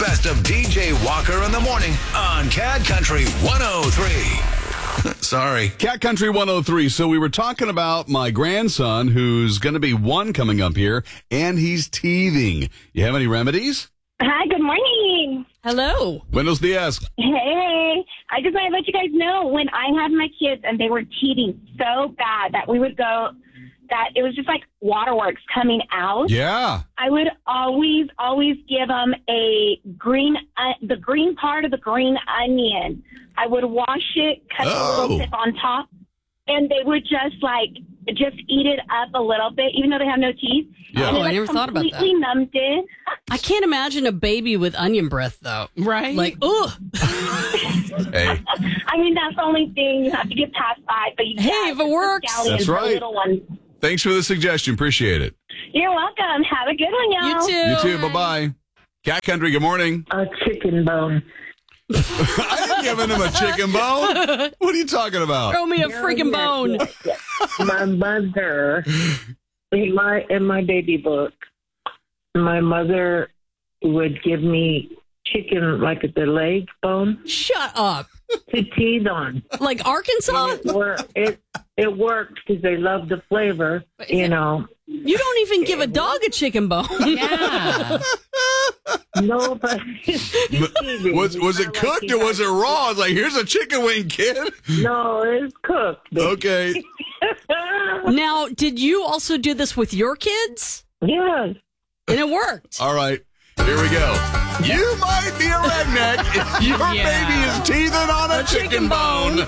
best of DJ Walker in the morning on Cat Country 103. Sorry. Cat Country 103. So we were talking about my grandson who's going to be 1 coming up here, and he's teething. You have any remedies? Hi, good morning. Hello. Buenos dias. Hey, I just want to let you guys know when I had my kids and they were teething so bad that we would go, that it was just like waterworks coming out. Yeah. I would always give them a the green part of the green onion. I would wash it, cut a little tip on top, and they would just eat it up a little bit, even though they have no teeth. Yeah. And I never thought about that. Completely numbed it. I can't imagine a baby with onion breath, though. Right? Like, ugh. Hey. I mean, that's the only thing you have to get past by. But Hey, if it works. That's right. Little ones. Thanks for the suggestion. Appreciate it. You're welcome. Have a good one, y'all. You too. You too. Bye-bye. Cat Country, good morning. A chicken bone. I ain't giving him a chicken bone. What are you talking about? Throw me a freaking bone. My mother, in my baby book, my mother would give me chicken, like the leg bone, Shut up. to teeth on. Like Arkansas? It worked because they love the flavor, you know. You don't even give a dog a chicken bone. Yeah. No, but Was it cooked or was it raw? It's like, here's a chicken wing, kid. No, it's cooked. Okay. Now, did you also do this with your kids? Yes. And it worked. All right. Here we go. You might be a redneck if your baby is teething on a chicken bone.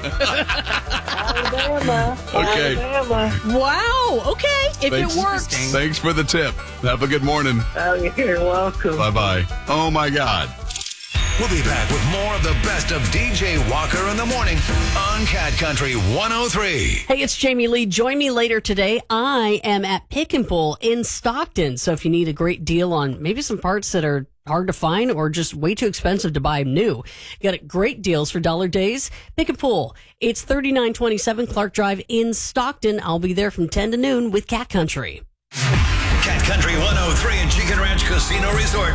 Alabama. Okay. Alabama. Wow. Okay. If Thanks. it works. Thanks for the tip. Have a good morning. Oh, you're welcome. Bye-bye. Oh, my God. We'll be back with more of the best of DJ Walker in the morning on Cat Country 103. Hey, it's Jamie Lee. Join me later today. I am at Pick and Pull in Stockton. So if you need a great deal on maybe some parts that are hard to find or just way too expensive to buy new, got great deals for dollar days. Pick and Pull. It's 3927 Clark Drive in Stockton. I'll be there from 10 to noon with Cat Country. Cat Country 103 and Chicken Ranch Casino Resort.